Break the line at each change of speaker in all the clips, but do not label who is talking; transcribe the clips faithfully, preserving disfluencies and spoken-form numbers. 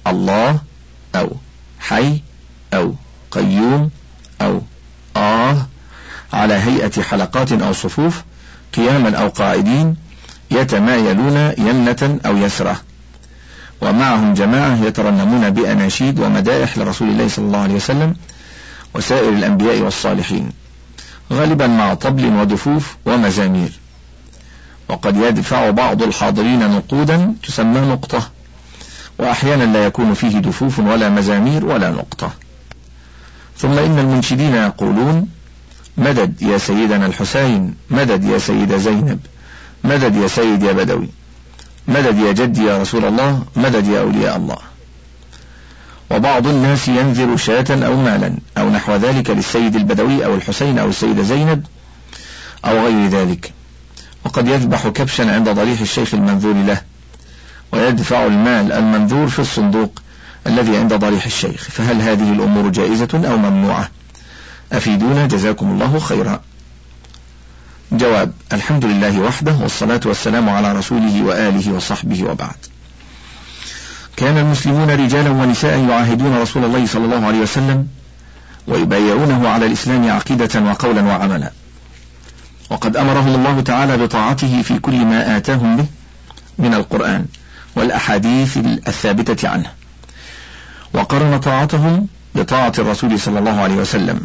الله أو حي أو قيوم أو آه على هيئة حلقات أو صفوف قياما أو قاعدين يتمايلون يمنة أو يسرة، ومعهم جماعة يترنمون بأناشيد ومدائح لرسول الله صلى الله عليه وسلم وسائر الأنبياء والصالحين، غالبا مع طبل ودفوف ومزامير. وقد يدفع بعض الحاضرين نقودا تسمى نقطة، وأحيانا لا يكون فيه دفوف ولا مزامير ولا نقطة. ثم إن المنشدين يقولون: مدد يا سيدنا الحسين، مدد يا سيدة زينب، مدد يا سيد يا بدوي، مدد يا جدي يا رسول الله، مدد يا أولياء الله. وبعض الناس ينذر شاة أو مالا أو نحو ذلك للسيد البدوي أو الحسين أو السيدة زينب أو غير ذلك، وقد يذبح كبشا عند ضريح الشيخ المنذور له، ويدفع المال المنذور في الصندوق الذي عند ضريح الشيخ. فهل هذه الأمور جائزة أو ممنوعة؟ أفيدونا جزاكم الله خيرا. جواب: الحمد لله وحده، والصلاة والسلام على رسوله وآله وصحبه، وبعد. كان المسلمون رجالا ونساء يعاهدون رسول الله صلى الله عليه وسلم ويبايعونه على الإسلام عقيدة وقولا وعملا، وقد أمرهم الله تعالى بطاعته في كل ما آتاهم به من القرآن والأحاديث الثابتة عنه، وقرن طاعتهم بطاعة الرسول صلى الله عليه وسلم،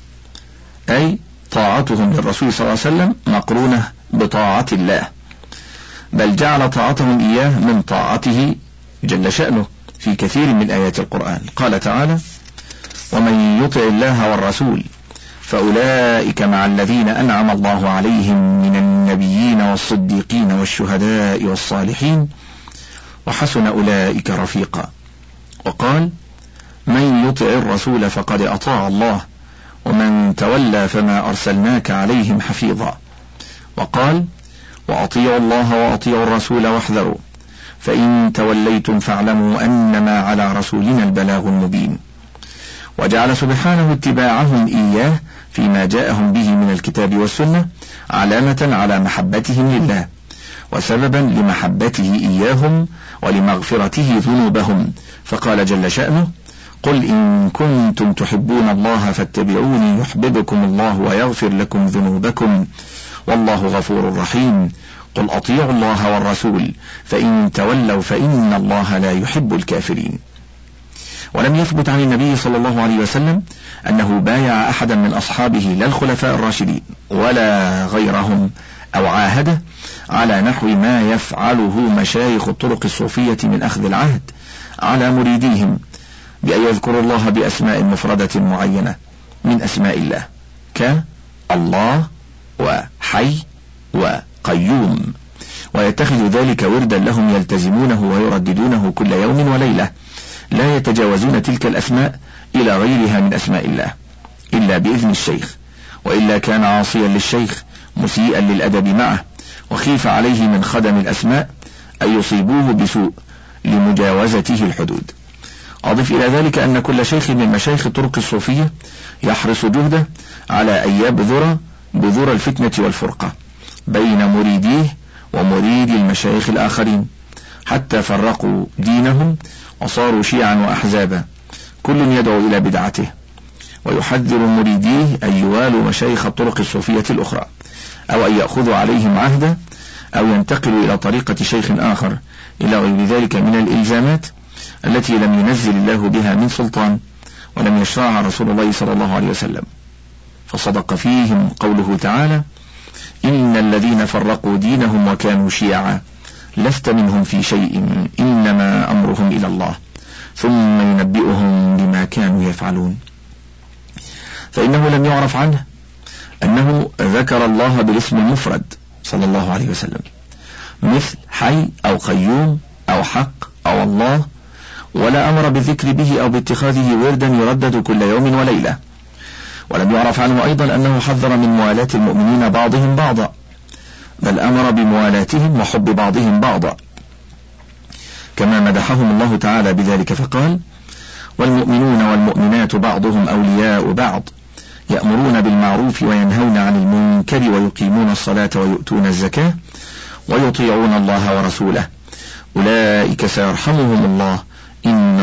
أي طاعتهم للرسول صلى الله عليه وسلم مقرونة بطاعة الله، بل جعل طاعتهم إياه من طاعته جل شأنه في كثير من آيات القرآن. قال تعالى: ومن يطع الله والرسول فأولئك مع الذين أنعم الله عليهم من النبيين والصديقين والشهداء والصالحين وحسن أولئك رفيقا. وقال: من يطع الرسول فقد أطاع الله ومن تولى فما أرسلناك عليهم حفيظا. وقال: وأطيعوا الله وأطيعوا الرسول واحذروا فإن توليتم فاعلموا أنما على رسولنا البلاغ المبين. وجعل سبحانه اتباعهم إياه فيما جاءهم به من الكتاب والسنة علامة على محبتهم لله وسببا لمحبته إياهم ولمغفرته ذنوبهم، فقال جل شأنه: قل إن كنتم تحبون الله فاتبعوني يحببكم الله ويغفر لكم ذنوبكم والله غفور رحيم. قل أطيعوا الله والرسول فإن تولوا فإن الله لا يحب الكافرين. ولم يثبت عن النبي صلى الله عليه وسلم أنه بايع أحدا من أصحابه لا الخلفاء الراشدين ولا غيرهم أو عاهده على نحو ما يفعله مشايخ الطرق الصوفية من أخذ العهد على مريديهم بأن يذكروا الله بأسماء مفردة معينة من أسماء الله كالله وحي وقيوم، ويتخذ ذلك وردا لهم يلتزمونه ويرددونه كل يوم وليلة، لا يتجاوزون تلك الأسماء إلى غيرها من أسماء الله إلا بإذن الشيخ، وإلا كان عاصيا للشيخ مسيئا للأدب معه، وخيف عليه من خدم الأسماء أن يصيبوه بسوء لمجاوزته الحدود. أضف إلى ذلك أن كل شيخ من مشايخ الطرق الصوفية يحرص جهده على أن يبذر بذور الفتنة والفرقة بين مريديه ومريد المشايخ الآخرين، حتى فرقوا دينهم وصاروا شيعا وأحزابا، كل يدعو إلى بدعته، ويحذر مريديه أن يوالوا مشايخ الطرق الصوفية الأخرى أو أن يأخذوا عليهم عهدا أو ينتقلوا إلى طريقة شيخ آخر إلى غير ذلك من الإلزامات التي لم ينزل الله بها من سلطان ولم يشرعها رسول الله صلى الله عليه وسلم. فصدق فيهم قوله تعالى: إن الذين فرقوا دينهم وكانوا شيعا لست منهم في شيء إنما أمرهم إلى الله ثم ينبئهم بما كانوا يفعلون. فإنه لم يعرف عنه أنه ذكر الله بالاسم المفرد صلى الله عليه وسلم مثل حي أو قيوم أو حق أو الله، ولا أمر بالذكر به أو باتخاذه وردا يردد كل يوم وليلة. ولم يعرف عنه أيضا أنه حذر من موالاة المؤمنين بعضهم بعضا، بل أمر بموالاتهم وحب بعضهم بعضا، كما مدحهم الله تعالى بذلك فقال: والمؤمنون والمؤمنات بعضهم أولياء بعض يأمرون بالمعروف وينهون عن المنكر ويقيمون الصلاة ويؤتون الزكاة ويطيعون الله ورسوله أولئك سيرحمهم الله إن